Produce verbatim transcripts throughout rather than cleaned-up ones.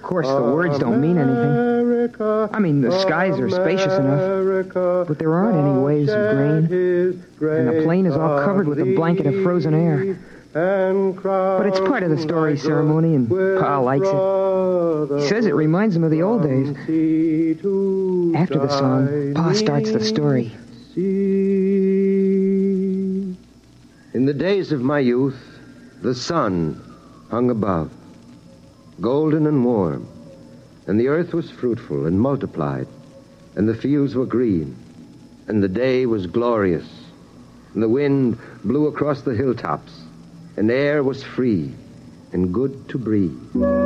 course, the words don't mean anything. I mean, the skies are spacious enough, but there aren't any waves of grain, and the plain is all covered with a blanket of frozen air. But it's part of the story ceremony, and Pa likes it. He says it reminds him of the old days. After the song, Pa starts the story. In the days of my youth, the sun hung above, golden and warm, and the earth was fruitful and multiplied, and the fields were green, and the day was glorious, and the wind blew across the hilltops, and air was free and good to breathe.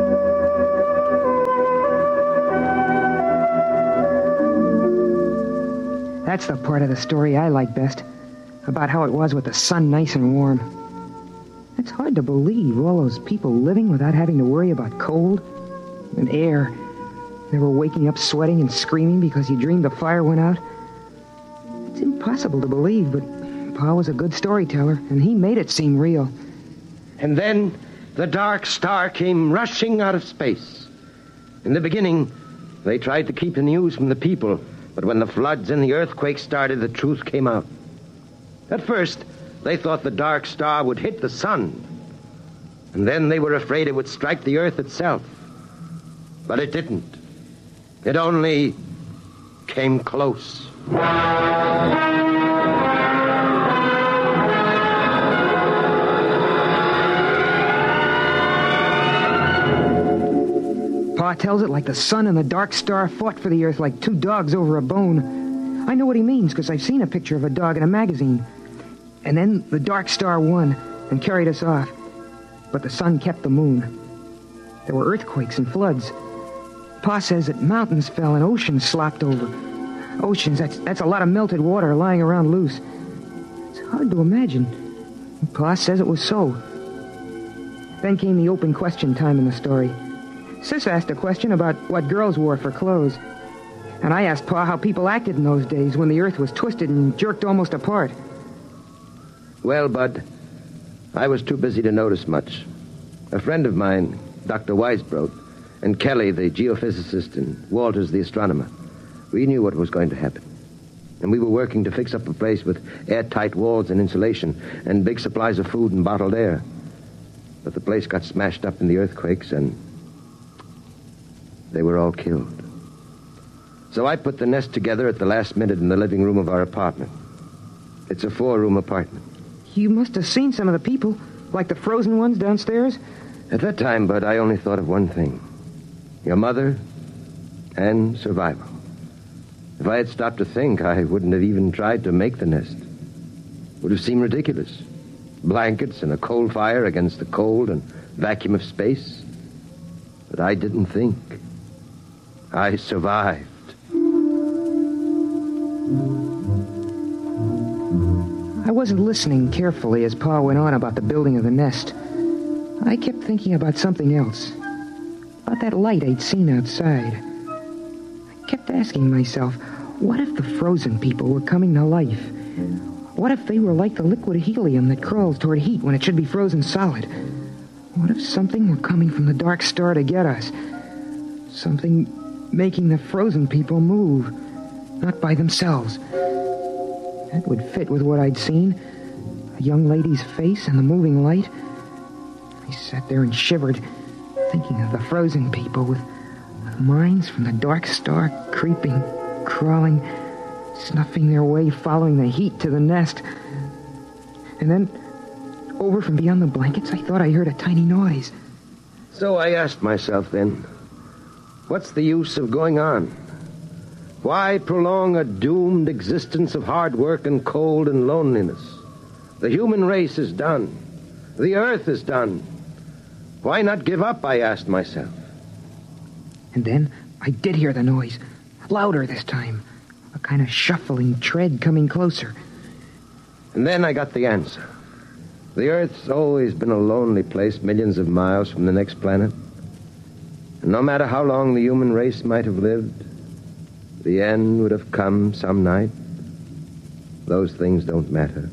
That's the part of the story I like best, about how it was with the sun nice and warm. It's hard to believe all those people living without having to worry about cold and air. Never waking up sweating and screaming because you dreamed the fire went out. It's impossible to believe, but Pa was a good storyteller, and he made it seem real. And then the dark star came rushing out of space. In the beginning, they tried to keep the news from the people, but when the floods and the earthquake started, the truth came out. At first, they thought the dark star would hit the sun, and then they were afraid it would strike the earth itself. But it didn't. It only came close. Pa tells it like the sun and the dark star fought for the earth like two dogs over a bone. I know what he means because I've seen a picture of a dog in a magazine. And then the dark star won and carried us off. But the sun kept the moon. There were earthquakes and floods. Pa says that mountains fell and oceans slopped over. Oceans, that's, that's a lot of melted water lying around loose. It's hard to imagine. Pa says it was so. Then came the open question time in the story. Sis asked a question about what girls wore for clothes. And I asked Pa how people acted in those days when the earth was twisted and jerked almost apart. Well, Bud, I was too busy to notice much. A friend of mine, Doctor Weisbrot, and Kelly, the geophysicist, and Walters, the astronomer, we knew what was going to happen. And we were working to fix up a place with airtight walls and insulation and big supplies of food and bottled air. But the place got smashed up in the earthquakes, and they were all killed. So I put the nest together at the last minute in the living room of our apartment. It's a four-room apartment. You must have seen some of the people, like the frozen ones downstairs. At that time, Bud, I only thought of one thing. Your mother and survival. If I had stopped to think, I wouldn't have even tried to make the nest. It would have seemed ridiculous. Blankets and a coal fire against the cold and vacuum of space. But I didn't think. I survived. I wasn't listening carefully as Pa went on about the building of the nest. I kept thinking about something else. About that light I'd seen outside. I kept asking myself, what if the frozen people were coming to life? What if they were like the liquid helium that crawls toward heat when it should be frozen solid? What if something were coming from the dark star to get us? Something making the frozen people move, not by themselves. That would fit with what I'd seen. A young lady's face in the moving light. I sat there and shivered, thinking of the frozen people with, with minds from the dark star creeping, crawling, snuffing their way, following the heat to the nest. And then, over from beyond the blankets, I thought I heard a tiny noise. So I asked myself then, what's the use of going on? Why prolong a doomed existence of hard work and cold and loneliness? The human race is done. The earth is done. Why not give up, I asked myself. And then I did hear the noise. Louder this time. A kind of shuffling tread coming closer. And then I got the answer. The Earth's always been a lonely place millions of miles from the next planet. And no matter how long the human race might have lived, the end would have come some night. Those things don't matter.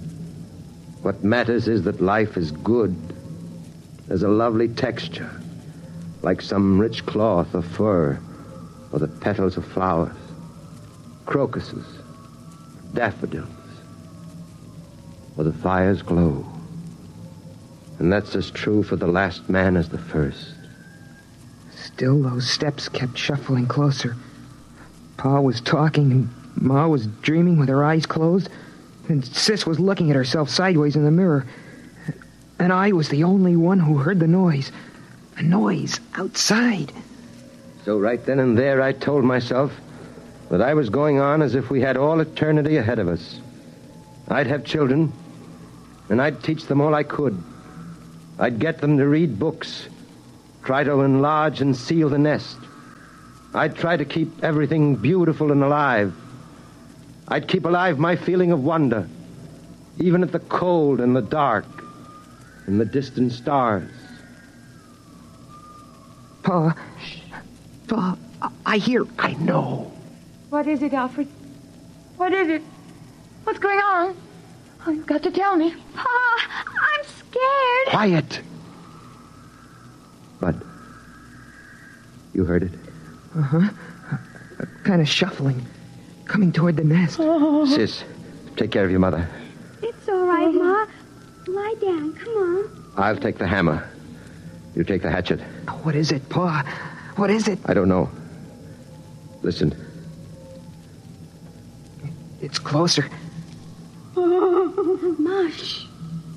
What matters is that life is good. There's a lovely texture, like some rich cloth of fur or the petals of flowers, crocuses, daffodils, or the fire's glow. And that's as true for the last man as the first. Still, those steps kept shuffling closer. Pa was talking, and Ma was dreaming with her eyes closed, and Sis was looking at herself sideways in the mirror. And I was the only one who heard the noise. A noise outside. So right then and there, I told myself that I was going on as if we had all eternity ahead of us. I'd have children, and I'd teach them all I could. I'd get them to read books, try to enlarge and seal the nest. I'd try to keep everything beautiful and alive. I'd keep alive my feeling of wonder, even at the cold and the dark and the distant stars. Pa, Pa, I hear... I know. What is it, Alfred? What is it? What's going on? Oh, you've got to tell me. Pa, I'm scared. Quiet. Bud, you heard it? Uh-huh. Kind of shuffling, coming toward the nest. Oh. Sis, take care of your mother. It's all right, Ma. Lie down. Come on. I'll take the hammer. You take the hatchet. What is it, Pa? What is it? I don't know. Listen. It's closer. Mush.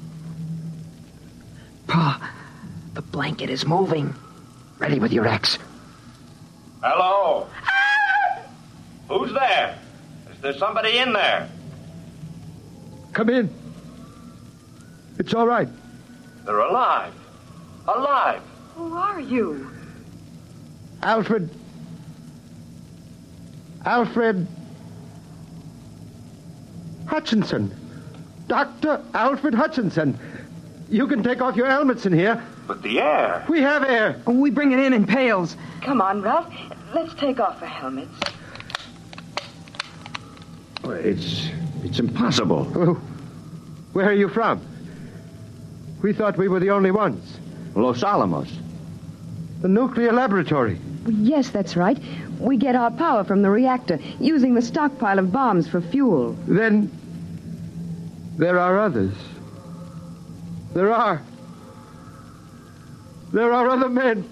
Pa, the blanket is moving. Ready with your axe. Hello? Who's there? Is there somebody in there? Come in. It's all right. They're alive. Alive. Who are you? Alfred. Alfred Hutchinson. Doctor Alfred Hutchinson. You can take off your helmets in here. But the air. We have air. We bring it in in pails. Come on, Ralph. Let's take off the helmets. It's it's impossible. Where are you from? We thought we were the only ones. Los Alamos. The nuclear laboratory. Yes, that's right. We get our power from the reactor, using the stockpile of bombs for fuel. Then there are others. There are. There are other men.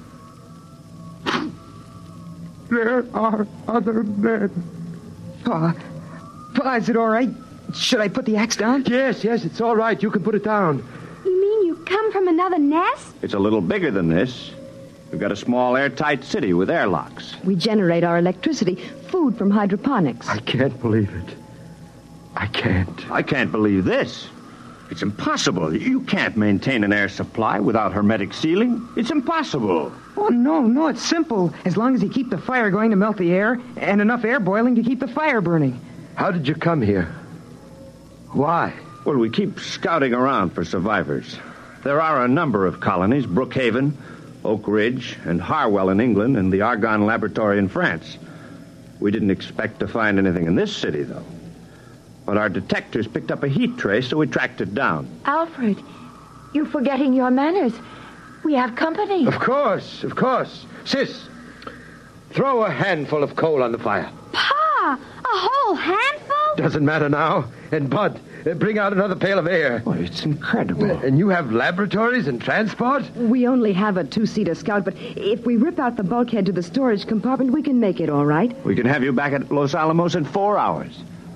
There are other men. Pa, Pa, is it all right? Should I put the axe down? Yes, yes, it's all right. You can put it down. You mean you come from another nest? It's a little bigger than this. We've got a small airtight city with airlocks. We generate our electricity, food from hydroponics. I can't believe it. I can't. I can't believe this. It's impossible. You can't maintain an air supply without hermetic sealing. It's impossible. Oh, no, no, it's simple. As long as you keep the fire going to melt the air, and enough air boiling to keep the fire burning. How did you come here? Why? Well, we keep scouting around for survivors. There are a number of colonies, Brookhaven, Oak Ridge, and Harwell in England, and the Argonne Laboratory in France. We didn't expect to find anything in this city, though. But our detectors picked up a heat trace, so we tracked it down. Alfred, you're forgetting your manners. We have company. Of course, of course. Sis, throw a handful of coal on the fire. Pa, a whole handful? Doesn't matter now. And Bud, uh, bring out another pail of air. Well, it's incredible. And you have laboratories and transport? We only have a two-seater Scout, but if we rip out the bulkhead to the storage compartment, we can make it all right. We can have you back at Los Alamos in four hours.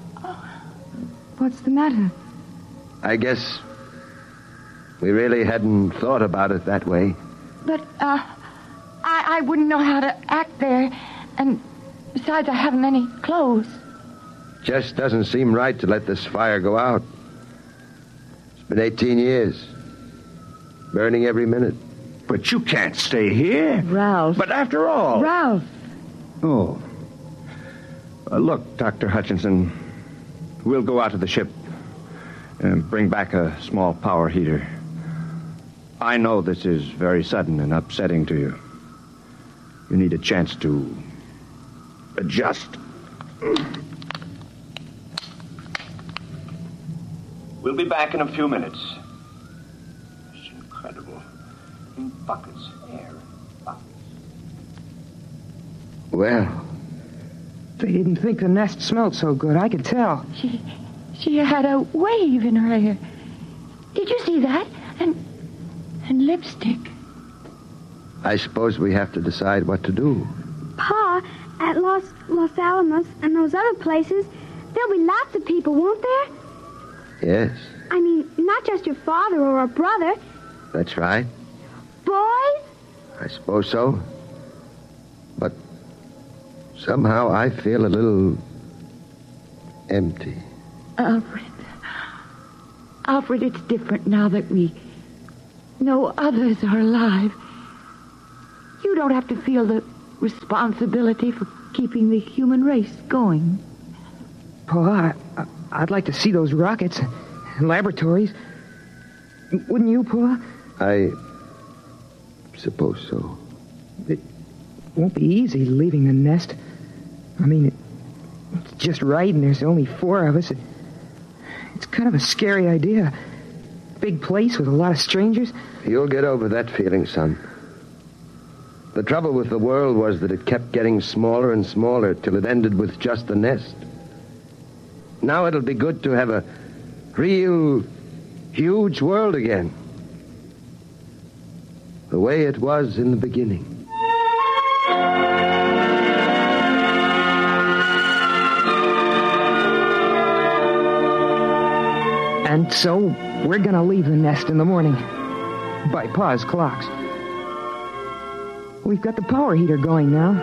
What's the matter? I guess we really hadn't thought about it that way. But, uh, I, I wouldn't know how to act there. And besides, I haven't any clothes. Just doesn't seem right to let this fire go out. It's been eighteen years. Burning every minute. But you can't stay here. Ralph. But after all... Ralph. Oh. Uh, look, Doctor Hutchinson, we'll go out to the ship and bring back a small power heater. I know this is very sudden and upsetting to you. You need a chance to adjust. We'll be back in a few minutes. It's incredible. In buckets, air, Well, They didn't think the nest smelled so good, I could tell. She, she had a wave in her hair. Did you see that? And, and lipstick. I suppose we have to decide what to do. Pa, at Los, Los Alamos and those other places, there'll be lots of people, won't there? Yes, I mean, not just your father or a brother. that's right. Boys? I suppose so. But somehow I feel a little empty. Alfred. Alfred, it's different now that we know others are alive. You don't have to feel the responsibility for keeping the human race going. Pa, I, I'd like to see those rockets and laboratories. Wouldn't you, Pa? I suppose so. It won't be easy leaving the nest. I mean, it, it's just right, and there's only four of us. It, it's kind of a scary idea. Big place with a lot of strangers. You'll get over that feeling, son. The trouble with the world was that it kept getting smaller and smaller till it ended with just the nest. Now it'll be good to have a real, huge world again. The way it was in the beginning. And so, we're gonna leave the nest in the morning. By Pa's clocks. We've got the power heater going now.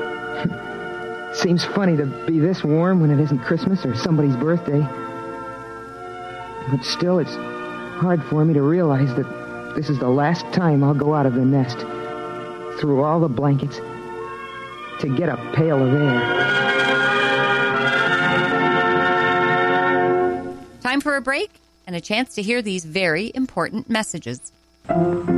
Seems funny to be this warm when it isn't Christmas or somebody's birthday. But still, it's hard for me to realize that this is the last time I'll go out of the nest, through all the blankets, to get a pail of air. Time for a break and a chance to hear these very important messages.